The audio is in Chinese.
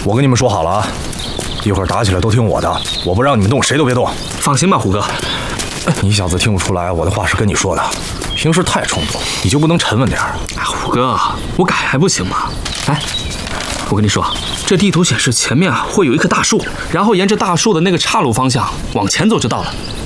我跟你们说好了啊，一会儿打起来都听我的，我不让你们动，谁都别动。 放心吧，虎哥。 你小子听不出来我的话是跟你说的，平时太冲动，你就不能沉稳点？ 虎哥，我改还不行吗？哎，我跟你说，这地图显示前面会有一棵大树，然后沿着大树的那个岔路方向往前走就到了。